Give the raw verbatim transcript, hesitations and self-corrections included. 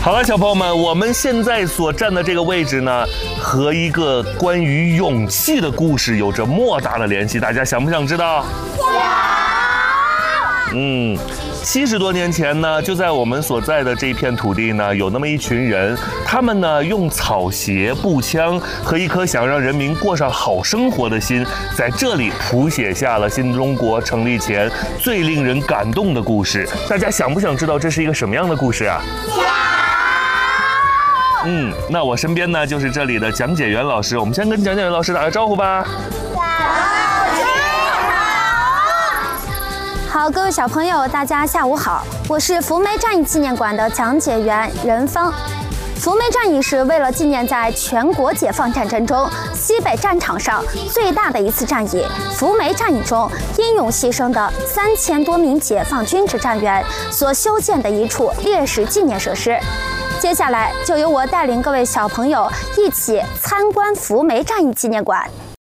好了，小朋友们，我们现在所站的这个位置呢，和一个关于勇气的故事有着莫大的联系，大家想不想知道？想。嗯。 七十多年前呢，就在我们所在的这片土地呢，有那么一群人，他们呢用草鞋、步枪和一颗想让人民过上好生活的心，在这里谱写下了新中国成立前最令人感动的故事。大家想不想知道这是一个什么样的故事啊？想。嗯，那我身边呢就是这里的讲解员老师，我们先跟讲解员老师打个招呼吧。 好，各位小朋友，大家下午好，我是福梅战役纪念馆的讲解员任芳。福梅战役是为了纪念在全国解放战争中西北战场上最大的一次战役——福梅战役中英勇牺牲的三千多名解放军指战员所修建的一处烈士纪念设施。接下来就由我带领各位小朋友一起参观福梅战役纪念馆。